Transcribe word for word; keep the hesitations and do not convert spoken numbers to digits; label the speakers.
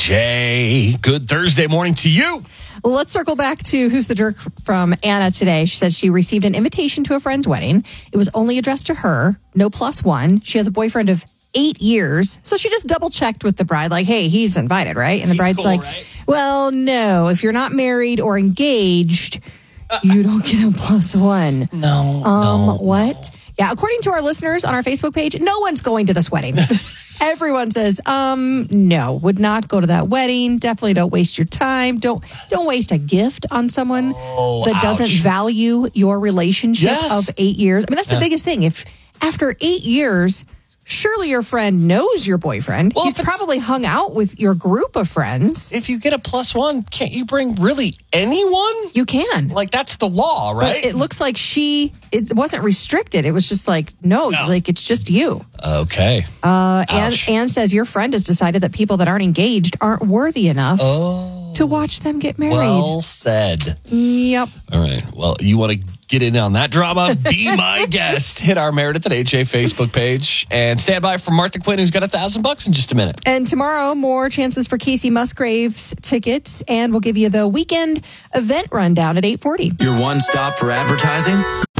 Speaker 1: J. Good Thursday morning to you.
Speaker 2: Let's circle back to Who's the Jerk from Anna today. She said she received an invitation to a friend's wedding. It was only addressed to her, no plus one. She has a boyfriend of eight years. So she just double checked with the bride, like, hey, he's invited, right? And the
Speaker 1: He's
Speaker 2: bride's
Speaker 1: cool,
Speaker 2: like,
Speaker 1: right?
Speaker 2: well, no, if you're not married or engaged, you don't get a plus one.
Speaker 1: No,
Speaker 2: Um,
Speaker 1: no,
Speaker 2: what? Yeah, according to our listeners on our Facebook page, no one's going to this wedding. Everyone says, um, no, would not go to that wedding. Definitely don't waste your time. Don't don't waste a gift on someone
Speaker 1: Oh,
Speaker 2: that doesn't
Speaker 1: ouch.
Speaker 2: value your relationship
Speaker 1: Yes.
Speaker 2: of eight years. I mean, that's the
Speaker 1: Yeah.
Speaker 2: biggest thing. If after eight years, surely your friend knows your boyfriend.
Speaker 1: Well,
Speaker 2: He's
Speaker 1: if it's-
Speaker 2: probably hung out with your group of friends.
Speaker 1: If you get a plus one, can't you bring really anyone?
Speaker 2: You can.
Speaker 1: Like, that's the law, right?
Speaker 2: But it looks like she, it wasn't restricted. It was just like, no,
Speaker 1: No.
Speaker 2: like it's just you.
Speaker 1: okay.
Speaker 2: Uh, Anne,
Speaker 1: Ouch.
Speaker 2: Anne says your friend has decided that people that aren't engaged aren't worthy enough
Speaker 1: Oh,
Speaker 2: to watch them get married.
Speaker 1: well said.
Speaker 2: Yep.
Speaker 1: All right. Well, you want to get in on that drama? Be my guest. Hit our Meredith at H A Facebook page and stand by for Martha Quinn, who's got a thousand bucks in just a minute.
Speaker 2: And tomorrow, more chances for Casey Musgraves tickets, and we'll give you the weekend event rundown at eight forty.
Speaker 3: Your one stop for advertising?